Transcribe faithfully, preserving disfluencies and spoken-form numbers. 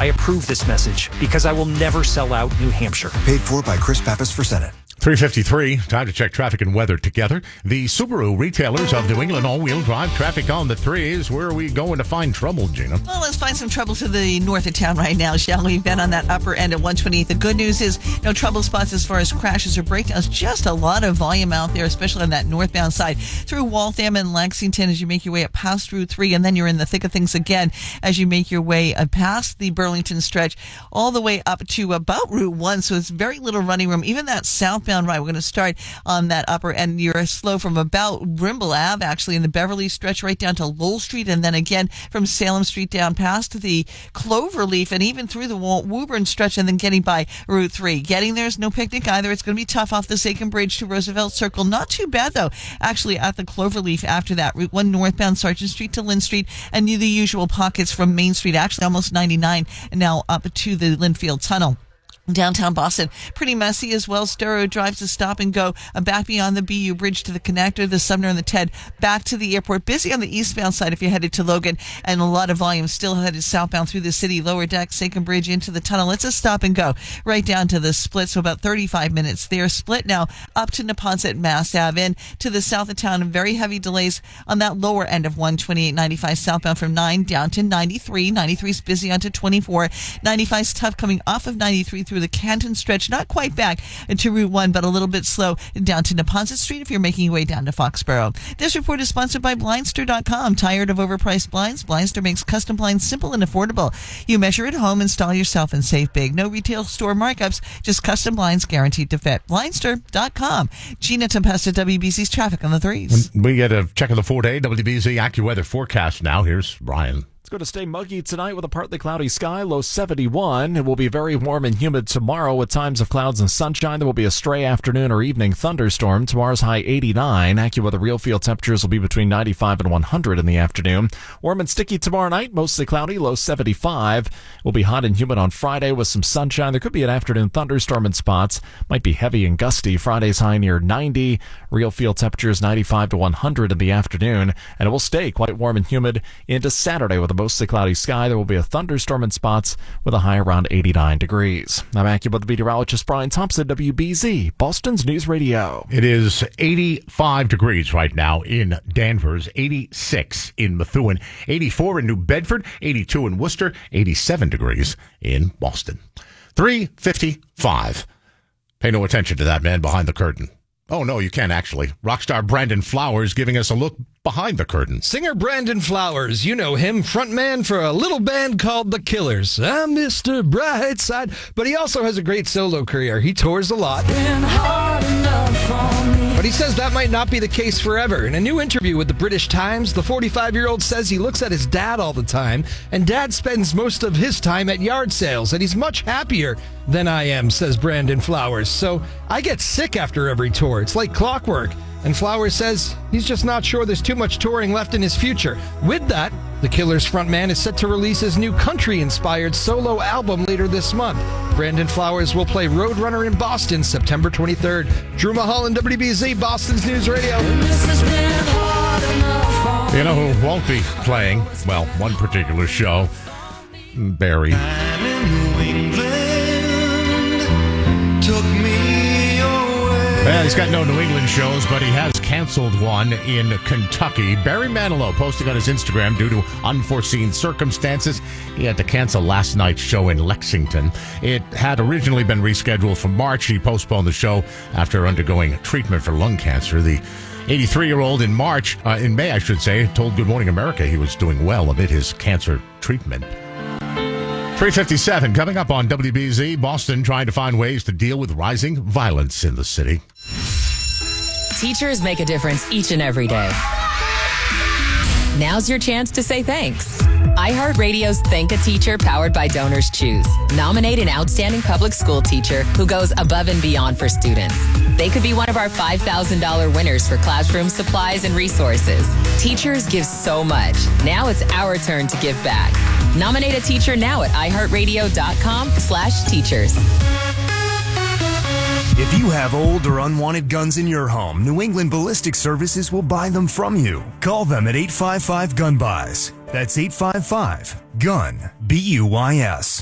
I approve this message because I will never sell out New Hampshire. Paid for by Chris Pappas for Senate. three fifty-three, time to check traffic and weather together. The Subaru retailers of New England all-wheel drive traffic on the threes. Where are we going to find trouble, Gina? Well, let's find some trouble to the north of town right now, shall we? Been on that upper end at one twenty-eight. The good news is no trouble spots as far as crashes or breakdowns. Just a lot of volume out there, especially on that northbound side through Waltham and Lexington as you make your way up past Route three, and then you're in the thick of things again as you make your way uh, past the Burlington stretch all the way up to about Route one. So it's very little running room. Even that southbound right, we're going to start on that upper end. You're slow from about Rimble Ave, actually, in the Beverly stretch right down to Lowell Street, and then again from Salem Street down past the Cloverleaf and even through the Woburn stretch, and then getting by Route three. Getting there is no picnic either. It's going to be tough off the Sagan Bridge to Roosevelt Circle. Not too bad, though, actually, at the Cloverleaf after that. Route one northbound Sargent Street to Lynn Street, and the usual pockets from Main Street, actually almost ninety-nine, and now up to the Linfield Tunnel. Downtown Boston, pretty messy as well. Storrow drives to stop and go uh, back beyond the B U Bridge to the connector, the Sumner and the Ted, back to the airport. Busy on the eastbound side if you're headed to Logan, and a lot of volume still headed southbound through the city. Lower deck, Sagan Bridge into the tunnel. It's a stop and go right down to the split, so about thirty-five minutes there. Split now up to Neponset, Mass Ave, in to the south of town, and very heavy delays on that lower end of one twenty-eight ninety-five southbound from nine down to ninety-three. ninety-three is busy onto twenty-four. ninety-five is tough coming off of ninety-three through the Canton stretch, not quite back to Route one, but a little bit slow down to Neponset Street if you're making your way down to Foxborough. This report is sponsored by Blindster dot com. Tired of overpriced blinds? Blindster makes custom blinds simple and affordable. You measure at home, install yourself, and save big. No retail store markups, just custom blinds guaranteed to fit. Blindster dot com. Gina Tempesta, W B C's traffic on the threes. We get a check of the four-day W B C AccuWeather forecast now. Here's Ryan. It's going to stay muggy tonight with a partly cloudy sky, low seventy-one. It will be very warm and humid tomorrow with times of clouds and sunshine. There will be a stray afternoon or evening thunderstorm. Tomorrow's high eighty-nine. AccuWeather real field temperatures will be between ninety-five and one hundred in the afternoon. Warm and sticky tomorrow night, mostly cloudy, low seventy-five. It will be hot and humid on Friday with some sunshine. There could be an afternoon thunderstorm in spots. Might be heavy and gusty. Friday's high near ninety. Real field temperatures ninety-five to one hundred in the afternoon. And it will stay quite warm and humid into Saturday with a mostly cloudy sky. There will be a thunderstorm in spots with a high around eighty-nine degrees. I'm AccuWeather meteorologist Brian Thompson, W B Z, Boston's News Radio. It is eighty-five degrees right now in Danvers, eighty-six in Methuen, eighty-four in New Bedford, eighty-two in Worcester, eighty-seven degrees in Boston. three fifty-five. Pay no attention to that man behind the curtain. Oh, no, you can't actually. Rockstar Brandon Flowers giving us a look behind the curtain. Singer Brandon Flowers, you know him, frontman for a little band called The Killers. I'm Mister Brightside. But he also has a great solo career. He tours a lot. But he says that might not be the case forever. In a new interview with the British Times, the forty-five-year-old says he looks at his dad all the time, and dad spends most of his time at yard sales, and he's much happier than I am, says Brandon Flowers. So I get sick after every tour. It's like clockwork. And Flowers says he's just not sure there's too much touring left in his future. With that, The Killers frontman is set to release his new country-inspired solo album later this month. Brandon Flowers will play Roadrunner in Boston September twenty-third. Drew Mulholland, W B Z, Boston's News Radio. You know who won't be playing, well, one particular show? Barry. I'm in New England, took me away. Well, he's got no New England shows, but he has canceled one in Kentucky. Barry Manilow posting on his Instagram due to unforeseen circumstances. He had to cancel last night's show in Lexington. It had originally been rescheduled for March. He postponed the show after undergoing treatment for lung cancer. The eighty-three-year-old in March, uh, in May, I should say, told Good Morning America he was doing well amid his cancer treatment. three fifty-seven coming up on W B Z. Boston trying to find ways to deal with rising violence in the city. Teachers make a difference each and every day. Now's your chance to say thanks. iHeartRadio's Thank a Teacher, powered by Donors Choose. Nominate an outstanding public school teacher who goes above and beyond for students. They could be one of our five thousand dollars winners for classroom supplies and resources. Teachers give so much. Now it's our turn to give back. Nominate a teacher now at iHeartRadio.com slash teachers. If you have old or unwanted guns in your home, New England Ballistic Services will buy them from you. Call them at eight five five, gun buys. That's eight five five, gun, B U Y S.